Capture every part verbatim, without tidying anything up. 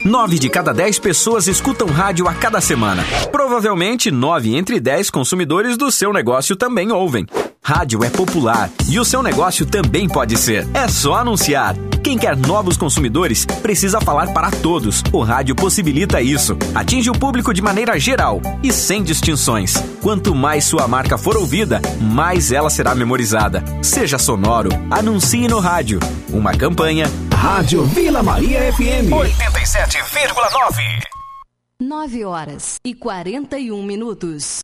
Nove de cada dez pessoas escutam rádio a cada semana. Provavelmente, nove entre dez consumidores do seu negócio também ouvem. Rádio é popular e o seu negócio também pode ser. É só anunciar. Quem quer novos consumidores precisa falar para todos. O rádio possibilita isso. Atinge o público de maneira geral e sem distinções. Quanto mais sua marca for ouvida, mais ela será memorizada. Seja sonoro, anuncie no rádio. Uma campanha Rádio Vila Maria F M oitenta e sete vírgula nove. nove horas e quarenta e um minutos.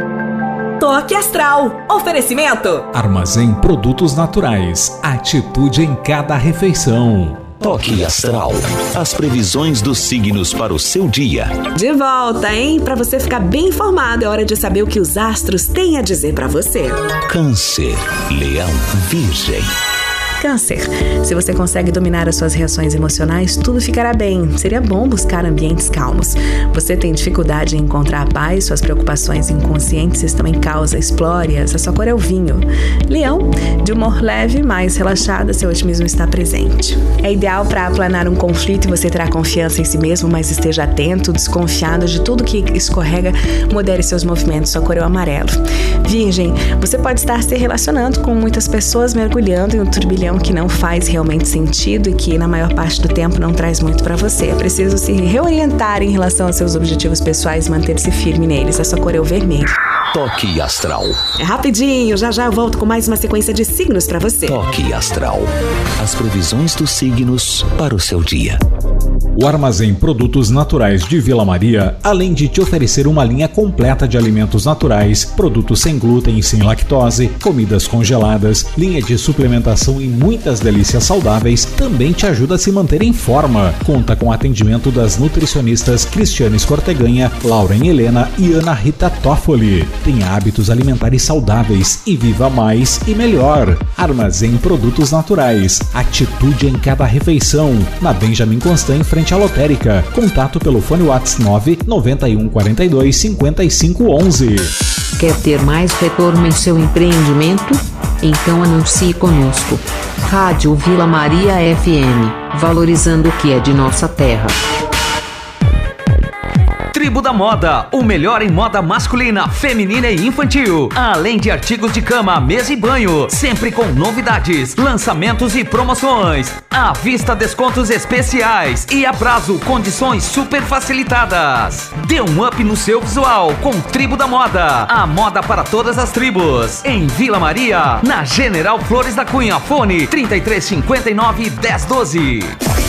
Toque Astral. Oferecimento. Armazém Produtos Naturais. Atitude em cada refeição. Toque Astral. As previsões dos signos para o seu dia. De volta, hein? Para você ficar bem informado, é hora de saber o que os astros têm a dizer para você. Câncer, Leão, Virgem. Câncer. Se você consegue dominar as suas reações emocionais, tudo ficará bem. Seria bom buscar ambientes calmos. Você tem dificuldade em encontrar a paz, suas preocupações inconscientes estão em causa. Explore-as. A sua cor é o vinho. Leão. De humor leve, mais relaxada, seu otimismo está presente. É ideal para aplanar um conflito e você terá confiança em si mesmo, mas esteja atento, desconfiado de tudo que escorrega. Modere seus movimentos. Sua cor é o amarelo. Virgem. Você pode estar se relacionando com muitas pessoas, mergulhando em um turbilhão que não faz realmente sentido e que na maior parte do tempo não traz muito para você. É preciso se reorientar em relação aos seus objetivos pessoais e manter-se firme neles. A sua cor é o vermelho. Toque Astral. É rapidinho, já já eu volto com mais uma sequência de signos para você. Toque Astral. As previsões dos signos para o seu dia. O Armazém Produtos Naturais de Vila Maria, além de te oferecer uma linha completa de alimentos naturais, produtos sem glúten e sem lactose, comidas congeladas, linha de suplementação e muitas delícias saudáveis, também te ajuda a se manter em forma. Conta com atendimento das nutricionistas Cristiane Corteganha, Lauren Helena e Ana Rita Toffoli. Tenha hábitos alimentares saudáveis e viva mais e melhor. Armazém Produtos Naturais. Atitude em cada refeição. Na Benjamin Constant, em frente à lotérica. Contato pelo fone WhatsApp nove nove um quatro dois cinco cinco um um. Quer ter mais retorno em seu empreendimento? Então anuncie conosco. Rádio Vila Maria F M, valorizando o que é de nossa terra. Tribo da Moda, o melhor em moda masculina, feminina e infantil. Além de artigos de cama, mesa e banho, sempre com novidades, lançamentos e promoções. À vista, descontos especiais e a prazo, condições super facilitadas. Dê um up no seu visual com Tribo da Moda. A moda para todas as tribos. Em Vila Maria, na General Flores da Cunha. Fone trinta e três cinquenta e nove, dez doze.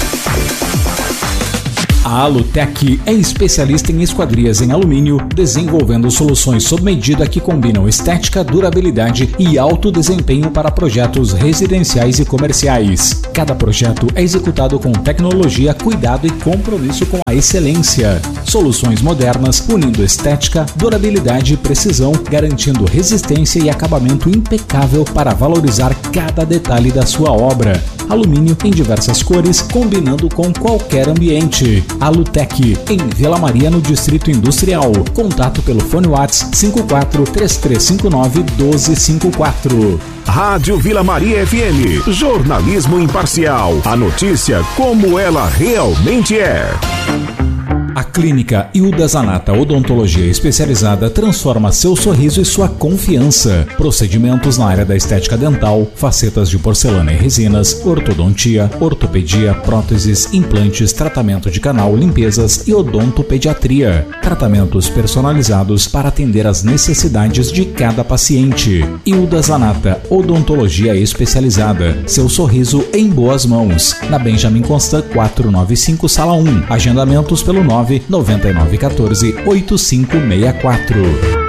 A Alutec é especialista em esquadrias em alumínio, desenvolvendo soluções sob medida que combinam estética, durabilidade e alto desempenho para projetos residenciais e comerciais. Cada projeto é executado com tecnologia, cuidado e compromisso com a excelência. Soluções modernas, unindo estética, durabilidade e precisão, garantindo resistência e acabamento impecável para valorizar cada detalhe da sua obra. Alumínio em diversas cores, combinando com qualquer ambiente. Alutec, em Vila Maria, no Distrito Industrial. Contato pelo fone WhatsApp cinco quatro três três cinco nove um dois cinco quatro. Rádio Vila Maria F M. Jornalismo imparcial. A notícia como ela realmente é. A clínica Hilda Zanata Odontologia Especializada transforma seu sorriso e sua confiança. Procedimentos na área da estética dental, facetas de porcelana e resinas, ortodontia, ortopedia, próteses, implantes, tratamento de canal, limpezas e odontopediatria. Tratamentos personalizados para atender às necessidades de cada paciente. Hilda Zanata Odontologia Especializada. Seu sorriso em boas mãos. Na Benjamin Constant quatrocentos e noventa e cinco, sala um. Agendamentos pelo nove nove nove um quatro oito cinco seis quatro.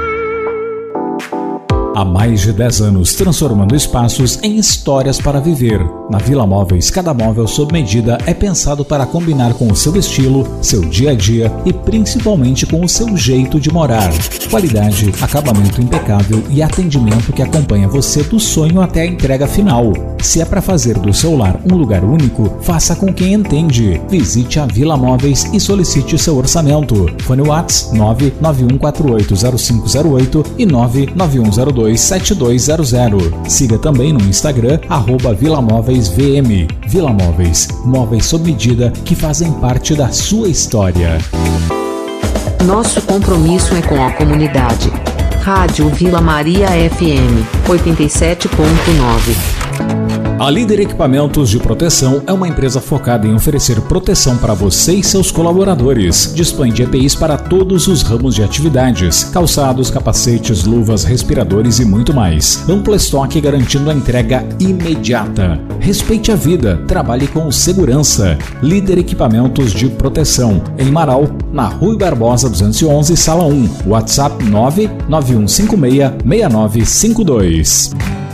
Há mais de dez anos, transformando espaços em histórias para viver. Na Vila Móveis, cada móvel sob medida é pensado para combinar com o seu estilo, seu dia a dia e principalmente com o seu jeito de morar. Qualidade, acabamento impecável e atendimento que acompanha você do sonho até a entrega final. Se é para fazer do seu lar um lugar único, faça com quem entende. Visite a Vila Móveis e solicite seu orçamento. Fone WhatsApp nove nove um quatro oito zero cinco zero oito e nove nove um zero dois dois sete dois zero zero. Siga também no Instagram, arroba Vila Móveis V M. Vila Móveis, móveis sob medida que fazem parte da sua história. Nosso compromisso é com a comunidade. Rádio Vila Maria F M, oitenta e sete ponto nove. A Líder Equipamentos de Proteção é uma empresa focada em oferecer proteção para você e seus colaboradores. Dispõe de E P Is para todos os ramos de atividades: calçados, capacetes, luvas, respiradores e muito mais. Amplo estoque garantindo a entrega imediata. Respeite a vida, trabalhe com segurança. Líder Equipamentos de Proteção, em Marau, na Rui Barbosa duzentos e onze, sala um. WhatsApp nove nove um cinco seis seis nove cinco dois.